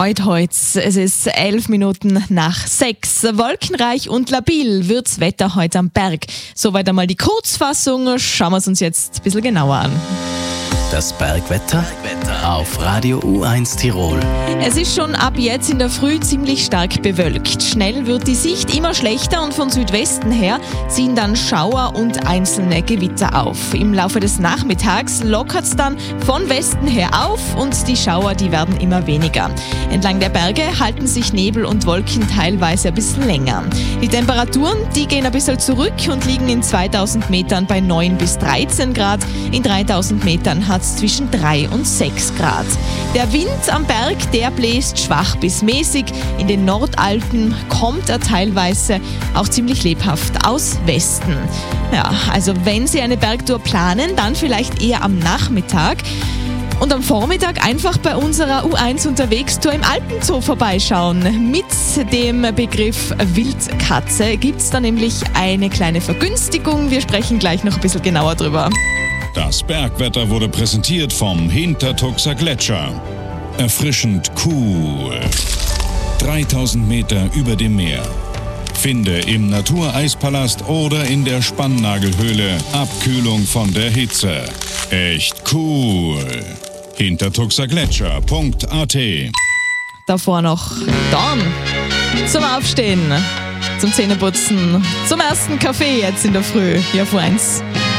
Heute, es ist 11 Minuten nach 6. Wolkenreich und labil wird's Wetter heute am Berg. Soweit einmal die Kurzfassung. Schauen wir es uns jetzt ein bisschen genauer an. Das Bergwetter auf Radio U1 Tirol. Es ist schon ab jetzt in der Früh ziemlich stark bewölkt. Schnell wird die Sicht immer schlechter und von Südwesten her ziehen dann Schauer und einzelne Gewitter auf. Im Laufe des Nachmittags lockert es dann von Westen her auf und die Schauer, die werden immer weniger. Entlang der Berge halten sich Nebel und Wolken teilweise ein bisschen länger. Die Temperaturen, die gehen ein bisschen zurück und liegen in 2000 Metern bei 9 bis 13 Grad. In 3000 Metern hat es zwischen 3 und 6 Grad. Der Wind am Berg, der bläst schwach bis mäßig. In den Nordalpen kommt er teilweise auch ziemlich lebhaft aus Westen. Ja, also wenn Sie eine Bergtour planen, dann vielleicht eher am Nachmittag. Und am Vormittag einfach bei unserer U1-Unterwegs-Tour im Alpenzoo vorbeischauen. Mit dem Begriff Wildkatze gibt es da nämlich eine kleine Vergünstigung. Wir sprechen gleich noch ein bisschen genauer drüber. Das Bergwetter wurde präsentiert vom Hintertuxer Gletscher. Erfrischend cool. 3000 Meter über dem Meer. Finde im Natureispalast oder in der Spannnagelhöhle Abkühlung von der Hitze. Echt cool. Hintertuxergletscher.at. Davor noch Dorn. Zum Aufstehen, zum Zähneputzen, zum ersten Kaffee jetzt in der Früh hier auf U1.